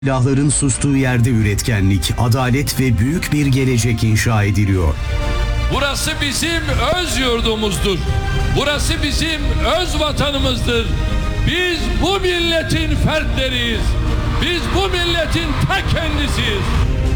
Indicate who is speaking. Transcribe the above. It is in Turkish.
Speaker 1: Silahların sustuğu yerde üretkenlik, adalet ve büyük bir gelecek inşa ediliyor.
Speaker 2: Burası bizim öz yurdumuzdur. Burası bizim öz vatanımızdır. Biz bu milletin fertleriyiz. Biz bu milletin ta kendisiyiz.